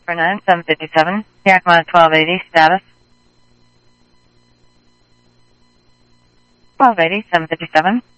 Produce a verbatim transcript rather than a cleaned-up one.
For nine seven fifty-seven, Yakima twelve eighty, status. twelve eighty, seven fifty-seven.